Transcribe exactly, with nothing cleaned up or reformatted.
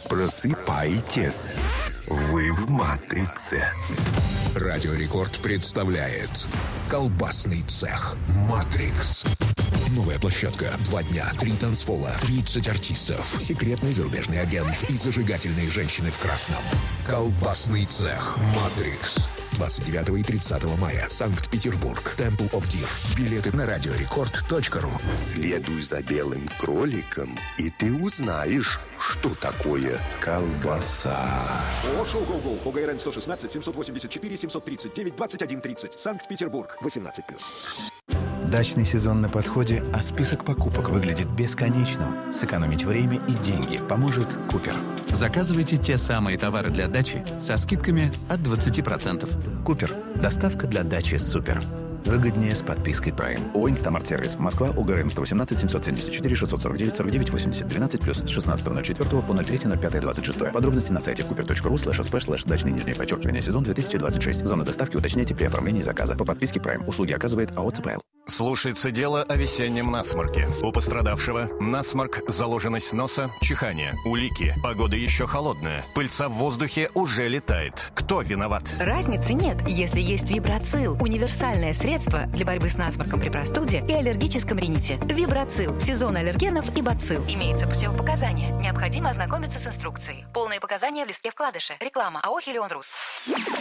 Просыпайтесь. Вы в «Матрице». Радио Рекорд представляет колбасный цех «Матрикс». Новая площадка. Два дня, три танцпола, тридцать артистов, секретный зарубежный агент и зажигательные женщины в красном. Колбасный цех «Матрикс». двадцать девятого и тридцатого мая. Санкт-Петербург. Temple of Deer. Билеты на радиорекорд точка ру. Следуй за белым кроликом, и ты узнаешь, что такое колбаса. Шоу «Гоу-Гоу». ОГРН сто шестнадцать семьсот восемьдесят четыре семьсот тридцать девять двадцать один тридцать. Санкт-Петербург. восемнадцать плюс. Дачный сезон на подходе, а список покупок выглядит бесконечным. Сэкономить время и деньги поможет Купер. Заказывайте те самые товары для дачи со скидками от двадцати процентов. Купер. Доставка для дачи супер. Выгоднее с подпиской Prime. ООО «Инстамарт-сервис». Москва. ОГРН сто восемнадцать семьсот семьдесят четыре шестьсот сорок девять сорок девять восемьдесят двенадцать плюс с шестнадцатого ноль четвёртого по ноль третьего ноль пятого двадцать шестое. Подробности на сайте купер точка ру слэш сп слэш дачный нижнее подчеркивание сезон две тысячи двадцать шесть. Зона доставки уточняйте при оформлении заказа. По подписке Prime. Услуги оказывает АО ЦПЛ. Слушается дело о весеннем насморке. У пострадавшего насморк, заложенность носа, чихание, улики. Погода еще холодная. Пыльца в воздухе уже летает. Кто виноват? Разницы нет, если есть Вибрацил. Универсальное средство для борьбы с насморком при простуде и аллергическом рините. Вибрацил. Сезон аллергенов и бацилл. Имеются противопоказания. Необходимо ознакомиться с инструкцией. Полные показания в листке вкладыша. Реклама АО «Хелион Рус».